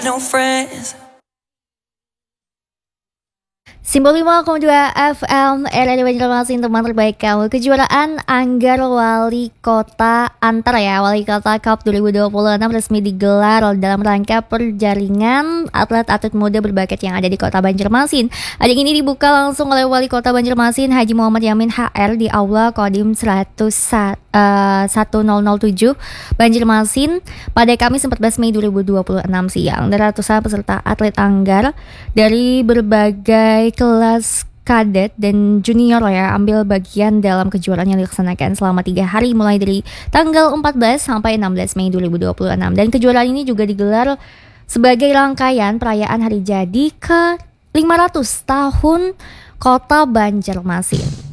No friends. Simbol 5,2 FM RRI Banjarmasin, teman terbaik kamu. Kejuaraan Anggar Wali Kota Antar Wali Kota Cup 2026 resmi digelar dalam rangka perjaringan atlet-atlet muda berbakat yang ada di Kota Banjarmasin. Ajang ini dibuka langsung oleh Wali Kota Banjarmasin Haji Muhammad Yamin HR di Aula Kodim 1007 Banjarmasin pada Kamis 14 Mei 2026 siang. Dan ratusan peserta atlet Anggar dari berbagai kelas kadet dan junior ambil bagian dalam kejuaraan yang dilaksanakan selama 3 hari mulai dari tanggal 14 sampai 16 Mei 2026. Dan kejuaraan ini juga digelar sebagai rangkaian perayaan hari jadi ke 500 tahun Kota Banjarmasin.